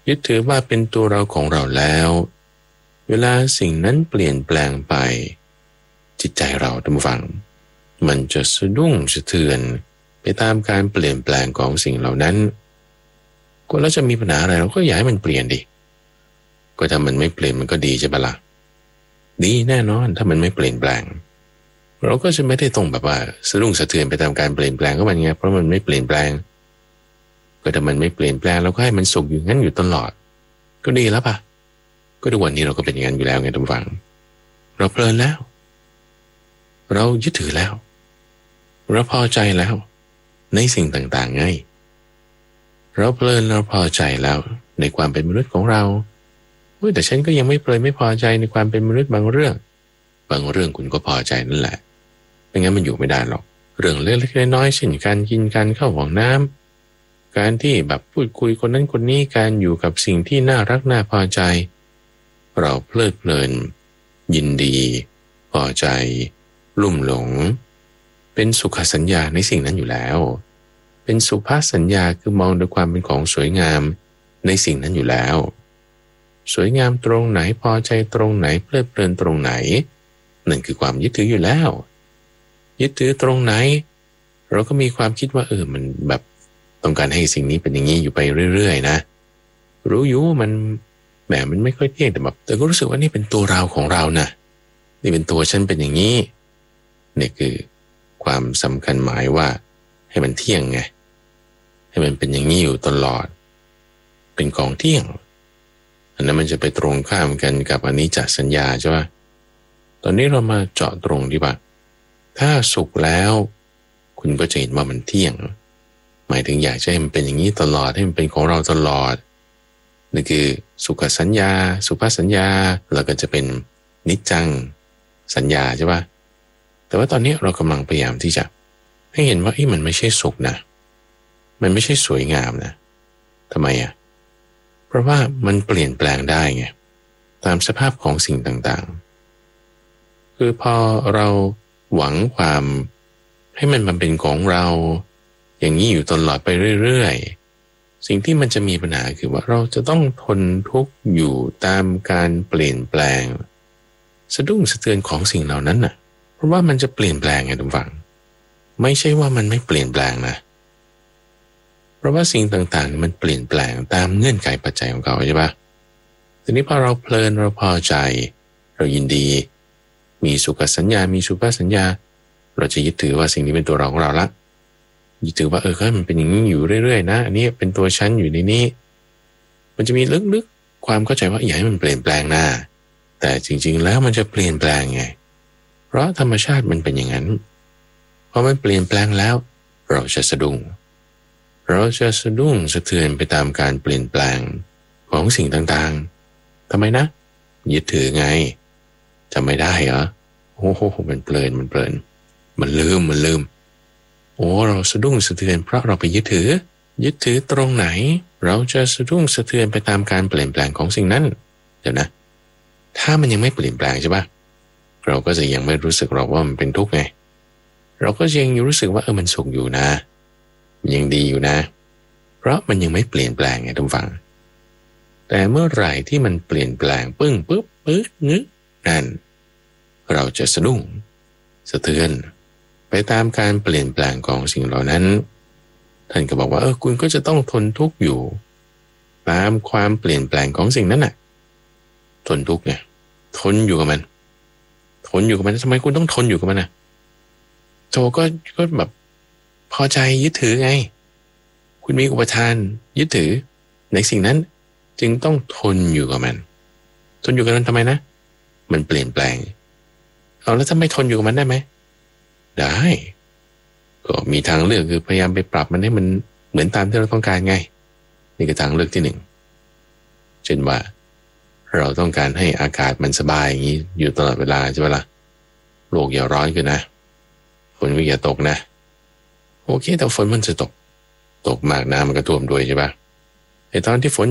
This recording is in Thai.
ยึดถือว่าเป็นตัวเราของเราแล้วเวลาสิ่งนั้นเปลี่ยนแปลงไปจิตใจเราท่านผู้ฟังมันจะสะดุ้งสะเทือนไปตามการเปลี่ยนแปลงของสิ่งเหล่านั้นก็แล้วจะมีปัญหาอะไรเราก็อยากให้มันเปลี่ยนดิก็ถ้ามันไม่เปลี่ยนมันก็ดีใช่ปะล่ะดีแน่นอนถ้ามันไม่เปลี่ยนแปลงเราก็จะไม่ได้ต้องแบบว่าสะดุ้งสะเทือนไปตามการเปลี่ยนแปลงก็มันไงเพราะมันไม่เปลี่ยนแปลงก็ถ้ามันไม่เปลี่ยนแปลงเราก็ให้มันสุขอยู่งั้นอยู่ตลอดก็ดีแล้วปะก็ทุกวันนี้เราก็เป็นอย่างนั้นอยู่แล้วไงท่านผู้ฟังเราเพลินแล้วเรายึดถือแล้วเราพอใจแล้วในสิ่งต่างๆไงเราเพลินเราพอใจแล้วในความเป็นมนุษย์ของเราแต่ฉันก็ยังไม่เพลินไม่พอใจในความเป็นมนุษย์บางเรื่องคุณก็พอใจนั่นแหละไม่งั้นมันอยู่ไม่ได้หรอกเรื่องเล็กๆน้อยๆเช่นการกินการเข้าห้องน้ำการที่แบบพูดคุยคนนั้นคนนี้การอยู่กับสิ่งที่น่ารักน่าพอใจเราเพลิดเพลินยินดีพอใจลุ่มหลงเป็นสุขสัญญาในสิ่งนั้นอยู่แล้วเป็นสุภาษสัญญาคือมองด้วยความเป็นของสวยงามในสิ่งนั้นอยู่แล้วสวยงามตรงไหนพอใจตรงไหนเพลิดเพลินตรงไหนนั่นคือความยึดถืออยู่แล้วยึดถือตรงไหนเราก็มีความคิดว่ามันแบบต้องการให้สิ่งนี้เป็นอย่างนี้อยู่ไปเรื่อยๆนะรู้อยู่มันแหมมันไม่ค่อยเที่ยงแต่ก็รู้สึกว่านี่เป็นตัวเราของเรานะนี่เป็นตัวฉันเป็นอย่างนี้นี่คือความสำคัญหมายว่าให้มันเที่ยงไงให้มันเป็นอย่างนี้อยู่ตลอดเป็นของเที่ยงอันนั้นมันจะไปตรงข้ามกันกับอนิจจสัญญาใช่ไหมตอนนี้เรามาเจาะตรงดีป่ะถ้าสุขแล้วคุณก็จะเห็นว่ามันเที่ยงหมายถึงอยากจะให้มันเป็นอย่างนี้ตลอดให้มันเป็นของเราตลอดนี่คือสุขสัญญาสุภสัญญาแล้วก็จะเป็นนิจจังสัญญาใช่ป่ะแต่ว่าตอนนี้เรากำลังพยายามที่จะให้เห็นว่ามันไม่ใช่สุขนะมันไม่ใช่สวยงามนะทำไมเพราะว่ามันเปลี่ยนแปลงได้ไงตามสภาพของสิ่งต่างๆคือพอเราหวังความให้มันเป็นของเราอย่างนี้อยู่ตลอดไปเรื่อยๆสิ่งที่มันจะมีปัญหาคือว่าเราจะต้องทนทุกข์อยู่ตามการเปลี่ยนแปลงสะดุ้งสะเทือนของสิ่งเหล่านั้นน่ะเพราะว่ามันจะเปลี่ยนแปลงไงทุกฝั่งไม่ใช่ว่ามันไม่เปลี่ยนแปลงนะเพราะว่าสิ่งต่างๆมันเปลี่ยนแปลงตามเงื่อนไขปัจจัยของเขาใช่ปะทีนี้พอเราเพลินเราพอใจเรายินดีมีสุขสัญญามีสุภาษสัญญาเราจะยึดถือว่าสิ่งนี้เป็นตัวเราของเราละยึดถือว่าก็มันเป็นอย่างนี้อยู่เรื่อยๆนะอันนี้เป็นตัวฉันอยู่ในนี้มันจะมีลึกๆความเข้าใจว่าอย่าให้มันเปลี่ยนแปลงนะแต่จริงๆแล้วมันจะเปลี่ยนแปลงไงเพราะธรรมชาติมันเป็นอย่างนั้นพอมันเปลี่ยนแปลงแล้วเราจะสะดุ้งสะเทือนไปตามการเปลี่ยนแปลงของสิ่งต่างๆทำไมนะยึดถือไงจำไม่ได้เหรอโอ้โหมันเพลินมันลืมโอ้เราสะดุ้งสะเทือนเพราะเราไปยึดถือตรงไหนเราจะสะดุ้งสะเทือนไปตามการเปลี่ยนแปลงของสิ่งนั้นเดี๋ยวนะถ้ามันยังไม่เปลี่ยนแปลงใช่ปะเราก็จะยังไม่รู้สึกหรอกว่ามันเป็นทุกข์ไงเราก็ยังรู้สึกว่ามันสุขอยู่นะมันยังดีอยู่นะเพราะมันยังไม่เปลี่ยนแปลงไงทุกฝั่งแต่เมื่อไหร่ที่มันเปลี่ยนแปลงปึ้งปึ๊บงึกนั่นเราจะสะดุ้งสะเทือนไปตามการเปลี่ยนแปลงของสิ่งเหล่านั้นท่านก็บอกว่าคุณก็จะต้องทนทุกข์อยู่ตามความเปลี่ยนแปลงของสิ่งนั้นน่ะทนทุกข์ไงทนอยู่กับมันทำไมคุณต้องทนอยู่กับมันโธก็แบบพอใจยึดถือไงคุณมีอุปทานยึดถือในสิ่งนั้นจึงต้องทนอยู่กับมันทนอยู่กับมันทำไมนะมันเปลี่ยนแปลงแล้วถ้าไม่ทนอยู่กับมันได้ไหมได้ก็มีทางเลือกคือพยายามไปปรับมันให้มันเหมือนตามที่เราต้องการไงนี่คือทางเลือกที่หนึ่งเช่นว่าเราต้องการให้อากาศมันสบายอย่างนี้อยู่ตลอดเวลาใช่ไหมล่ะโลกอย่าร้อนขึ้นนะฝนก็อย่าตกนะโอเคแต่ฝนมันจะตกมากน้ำมันก็ท่วมด้วยใช่ปะไอ้ตอนที่ฝน